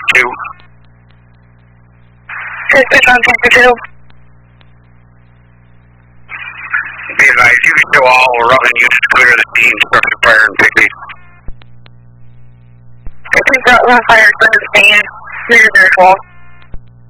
2. Dispatch on sector 2. Be advised, you can show all relevant units clear the scene, structure fire and Bigby. Please don't run fire, clear the stand, clear their 12.